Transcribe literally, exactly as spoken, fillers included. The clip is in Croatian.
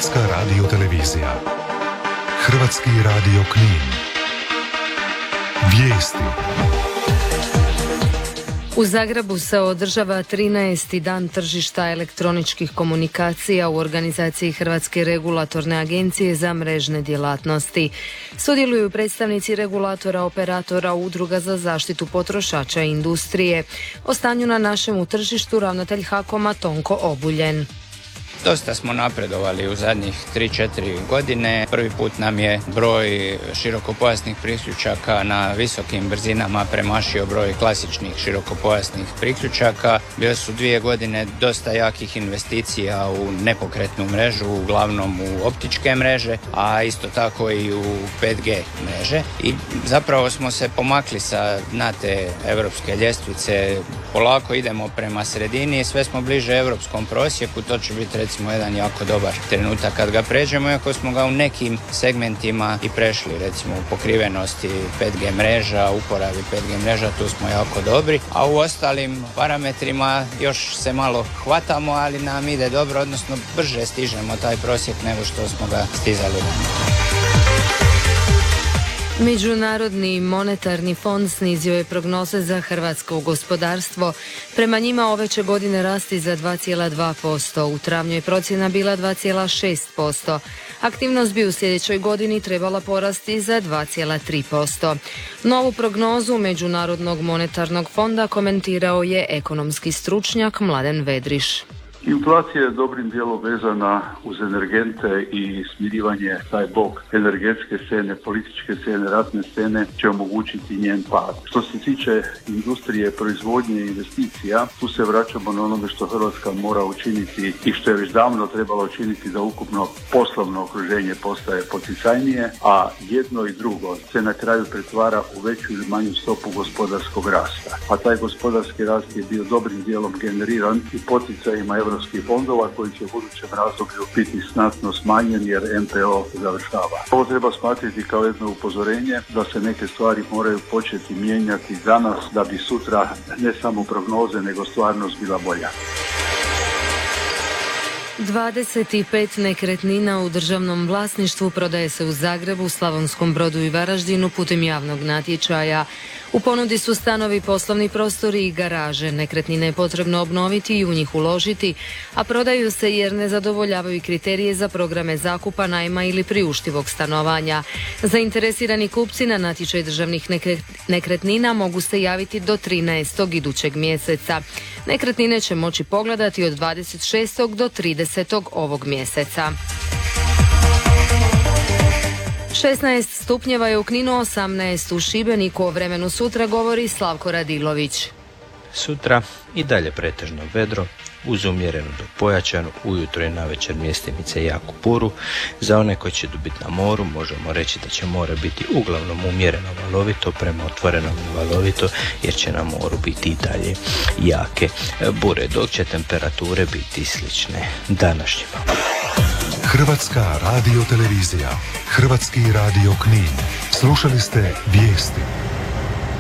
Hrvatska radiotelevizija. Hrvatski radio Knin. Vijesti. U Zagrebu se održava trinaesti dan tržišta elektroničkih komunikacija u organizaciji Hrvatske regulatorne agencije za mrežne djelatnosti. Sudjeluju predstavnici regulatora, operatora, udruga za zaštitu potrošača i industrije. O stanju na našem tržištu ravnatelj HAKOM-a Tonko Obuljen. Dosta smo napredovali u zadnjih tri četiri godine. Prvi put nam je broj širokopojasnih priključaka na visokim brzinama premašio broj klasičnih širokopojasnih priključaka. Bile su dvije godine dosta jakih investicija u nepokretnu mrežu, uglavnom u optičke mreže, a isto tako i u pet G mreže. I zapravo smo se pomakli sa dna te europske ljestvice. Polako idemo prema sredini, sve smo bliže europskom prosjeku, to će biti recimo jedan jako dobar trenutak kad ga pređemo, iako smo ga u nekim segmentima i prešli, recimo u pokrivenosti pet G mreža, uporabi pet G mreža, tu smo jako dobri, a u ostalim parametrima još se malo hvatamo, ali nam ide dobro, odnosno brže stižemo taj prosjek nego što smo ga stizali ranije. Međunarodni monetarni fond snizio je prognoze za hrvatsko gospodarstvo. Prema njima ove će godine rasti za dva zarez dva posto. U travnju je procjena bila dva zarez šest posto. Aktivnost bi u sljedećoj godini trebala porasti za dva zarez tri posto. Novu prognozu Međunarodnog monetarnog fonda komentirao je ekonomski stručnjak Mladen Vedriš. Inflacija je dobrim dijelom vezana uz energente i smirivanje taj bok energetske scene, političke scene, ratne scene će omogućiti njen pad. Što se tiče industrije, proizvodnje i investicija, tu se vraćamo na onome što Hrvatska mora učiniti i što je već davno trebalo učiniti da ukupno poslovno okruženje postaje poticajnije, a jedno i drugo se na kraju pretvara u veću ili manju stopu gospodarskog rasta. A taj gospodarski rast je bio dobrim dijelom generiran i poticajima europskih fondova koji će u budućem razdoblju biti znatno smanjen jer M P O završava. Ovo treba smatrati kao jedno upozorenje da se neke stvari moraju početi mijenjati danas da bi sutra ne samo prognoze nego stvarnost bila bolja. dvadeset pet nekretnina u državnom vlasništvu prodaje se u Zagrebu, Slavonskom Brodu i Varaždinu putem javnog natječaja. U ponudi su stanovi, poslovni prostori i garaže. Nekretnine je potrebno obnoviti i u njih uložiti, a prodaju se jer ne zadovoljavaju kriterije za programe zakupa, najma ili priuštivog stanovanja. Zainteresirani kupci na natječaj državnih nekretnina mogu se javiti do trinaestog idućeg mjeseca. Nekretnine će moći pogledati od dvadeset šestog do tridesetog ovog mjeseca. šesnaest stupnjeva je u Kninu, osamnaest u Šibeniku. O vremenu sutra govori Slavko Radilović. Sutra i dalje pretežno vedro, uz umjerenu do pojačanu, ujutro i navečer mjestimice jaku buru. Za one koji će biti na moru možemo reći da će more biti uglavnom umjereno valovito prema otvorenom i valovito, jer će na moru biti i dalje jake bure, dok će temperature biti slične današnjima. Hrvatska radiotelevizija. Hrvatski radio Knin. Slušali ste vijesti.